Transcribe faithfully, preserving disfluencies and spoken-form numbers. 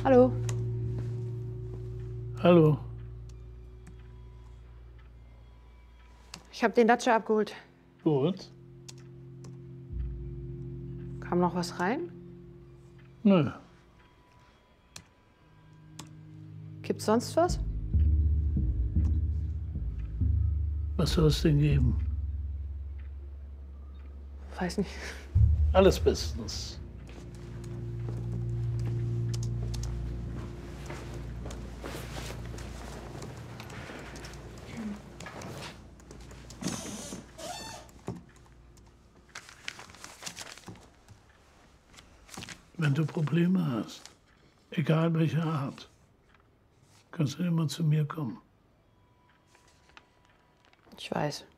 Hallo. Hallo. Ich habe den Dacia abgeholt. Gut. Kam noch was rein? Nö. Gibt's sonst was? Was soll es denn geben? Weiß nicht. Alles bestens. Wenn du Probleme hast, egal welcher Art, kannst du immer zu mir kommen. Ich weiß.